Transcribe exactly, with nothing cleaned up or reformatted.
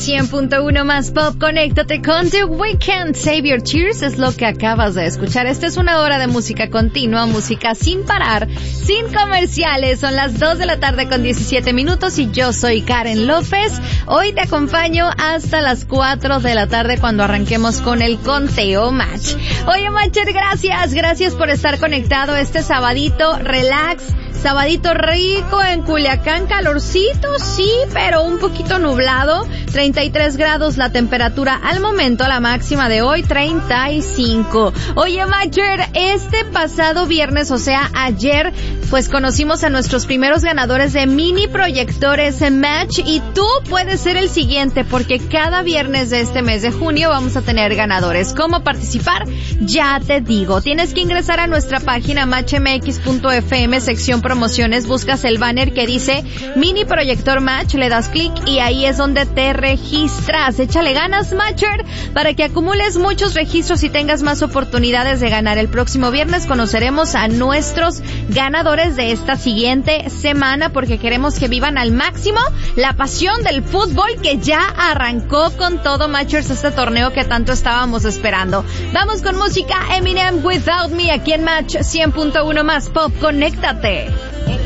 cien punto uno más pop, conéctate con The Weeknd. Save Your Tears es lo que acabas de escuchar. Esta es una hora de música continua, música sin parar, sin comerciales. Son las dos de la tarde con diecisiete minutos y yo soy Karen López. Hoy te acompaño hasta las cuatro de la tarde cuando arranquemos con el conteo Match. Oye, Matcher, gracias, gracias por estar conectado este sabadito, relax. Sabadito rico en Culiacán, calorcito, sí, pero un poquito nublado, treinta y tres grados la temperatura al momento, la máxima de hoy treinta y cinco. Oye, Matcher, este pasado viernes, o sea, ayer, pues conocimos a nuestros primeros ganadores de mini proyectores en Match y tú puedes ser el siguiente porque cada viernes de este mes de junio vamos a tener ganadores. ¿Cómo participar? Ya te digo, tienes que ingresar a nuestra página match m x punto f m, sección promociones, buscas el banner que dice mini proyector Match, le das clic y ahí es donde te registras. Échale ganas, Matcher, para que acumules muchos registros y tengas más oportunidades de ganar. El próximo viernes conoceremos a nuestros ganadores de esta siguiente semana porque queremos que vivan al máximo la pasión del fútbol que ya arrancó con todo, Matchers, este torneo que tanto estábamos esperando. Vamos con música, Eminem, Without Me, aquí en Match cien punto uno más pop, conéctate.